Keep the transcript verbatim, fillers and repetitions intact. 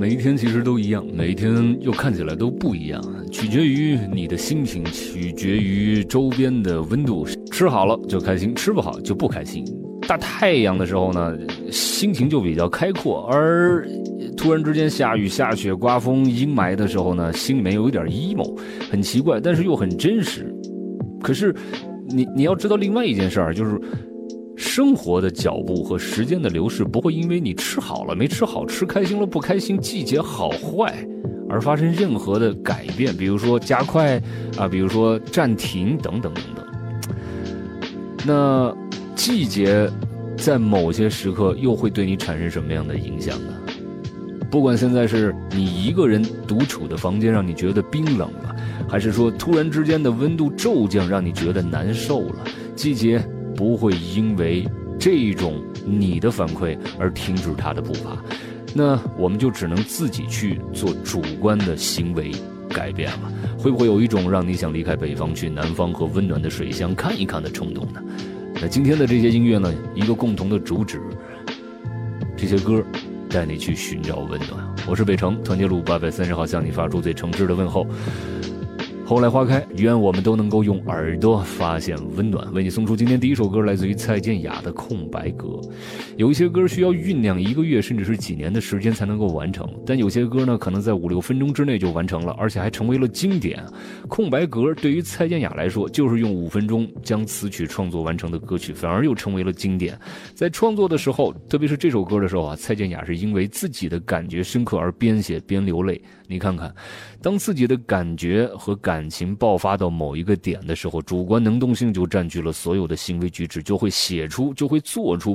每一天其实都一样，每一天又看起来都不一样，取决于你的心情，取决于周边的温度。吃好了就开心，吃不好就不开心。大太阳的时候呢，心情就比较开阔，而突然之间下雨、下雪、刮风、阴霾的时候呢，心里面有一点 emo， 很奇怪，但是又很真实。可是你你要知道另外一件事儿，就是生活的脚步和时间的流逝不会因为你吃好了没吃好，吃开心了不开心，季节好坏而发生任何的改变，比如说加快啊，比如说暂停等等等等。那季节在某些时刻又会对你产生什么样的影响呢？不管现在是你一个人独处的房间让你觉得冰冷了，还是说突然之间的温度骤降让你觉得难受了，季节不会因为这种你的反馈而停止它的步伐，那我们就只能自己去做主观的行为改变了。会不会有一种让你想离开北方去南方和温暖的水乡看一看的冲动呢？那今天的这些音乐呢，一个共同的主旨，这些歌带你去寻找温暖。我是北城团结路八百三十号，向你发出最诚挚的问候。后来花开，愿我们都能够用耳朵发现温暖。为你送出今天第一首歌，来自于蔡健雅的《空白格》。有一些歌需要酝酿一个月甚至是几年的时间才能够完成，但有些歌呢，可能在五六分钟之内就完成了，而且还成为了经典。空白格对于蔡健雅来说，就是用五分钟将词曲创作完成的歌曲，反而又成为了经典。在创作的时候，特别是这首歌的时候啊，蔡健雅是因为自己的感觉深刻而边写边流泪。你看看，当自己的感觉和感情爆发到某一个点的时候，主观能动性就占据了所有的行为举止，就会写出，就会做出